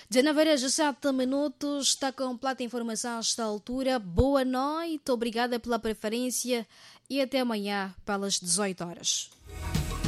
De Navarejo, 7 minutos, está completa a informação a esta altura. Boa noite, obrigada pela preferência e até amanhã pelas 18 horas.